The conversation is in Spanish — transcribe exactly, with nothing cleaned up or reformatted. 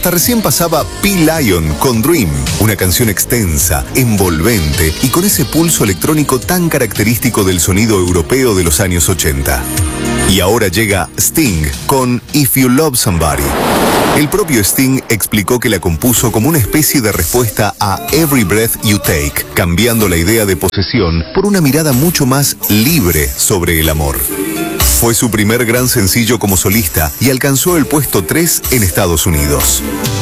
Hasta recién pasaba P-Lion con Dream, una canción extensa, envolvente y con ese pulso electrónico tan característico del sonido europeo de los años ochenta. Y ahora llega Sting con If You Love Somebody. El propio Sting explicó que la compuso como una especie de respuesta a Every Breath You Take, cambiando la idea de posesión por una mirada mucho más libre sobre el amor. Fue su primer gran sencillo como solista y alcanzó el puesto tres en Estados Unidos.